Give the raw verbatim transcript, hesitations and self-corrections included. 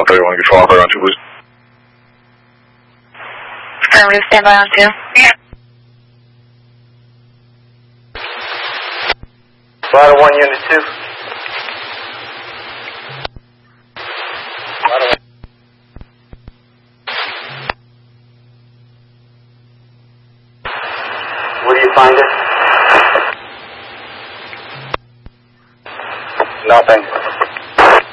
thirty-one, control operator on two, please. Affirmative, stand by on two. Yeah. Vital one, unit two. Vital one. Where do you find it? Nothing.